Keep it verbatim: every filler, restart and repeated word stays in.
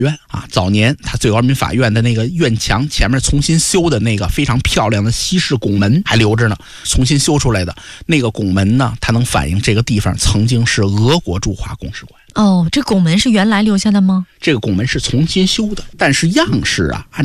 院啊，早年他最高人民法院的那个院墙前面重新修的那个非常漂亮的西式拱门还留着呢，重新修出来的那个拱门呢，它能反映这个地方曾经是俄国驻华公使馆。 哦，这拱门是原来留下的吗？ 这个拱门是重新修的，但是样式啊，按